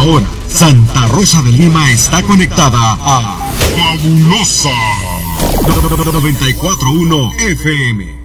Ahora, Santa Rosa de Lima está conectada a Fabulosa 94.1 FM.